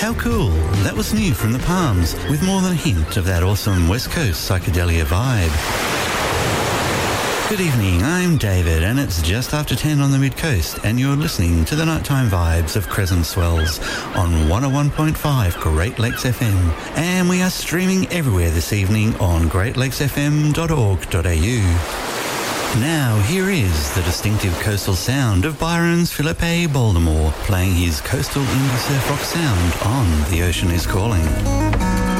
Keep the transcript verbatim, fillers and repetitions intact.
How cool. That was new from the Palms, with more than a hint of that awesome West Coast psychedelia vibe. Good evening, I'm David, and it's just after ten on the Mid-Coast, and you're listening to the Nighttime Vibes of Crescent Swells on one oh one point five Great Lakes F M. And we are streaming everywhere this evening on great lakes f m dot org dot a u. Now, here is the distinctive coastal sound of Byron's Philippe Baltimore, playing his coastal indie surf rock sound on The Ocean Is Calling.